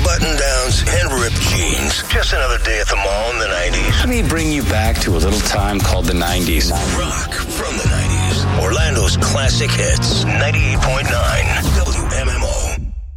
button-downs, and ripped jeans. Just another day at the mall in the 90s. Let me bring you back to a little time called the 90s. Rock from the 90s. Orlando's classic hits. 98.9